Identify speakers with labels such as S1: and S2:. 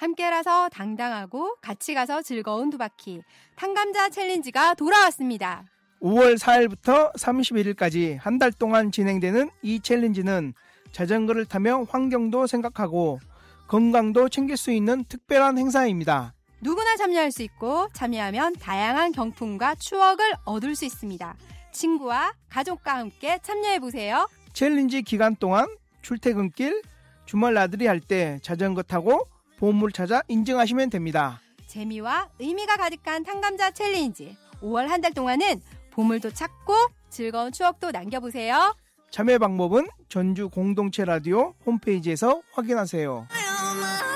S1: 함께라서 당당하고 같이 가서 즐거운 두 바퀴 탕감자 챌린지가 돌아왔습니다.
S2: 5월 4일부터 31일까지 한 달 동안 진행되는 이 챌린지는 자전거를 타며 환경도 생각하고 건강도 챙길 수 있는 특별한 행사입니다.
S1: 누구나 참여할 수 있고 참여하면 다양한 경품과 추억을 얻을 수 있습니다. 친구와 가족과 함께 참여해보세요.
S2: 챌린지 기간 동안 출퇴근길, 주말 나들이 할 때 자전거 타고 보물 찾아 인증하시면 됩니다.
S1: 재미와 의미가 가득한 탕감자 챌린지 5월 한 달 동안은 보물도 찾고 즐거운 추억도 남겨보세요.
S2: 참여 방법은 전주 공동체 라디오 홈페이지에서 확인하세요.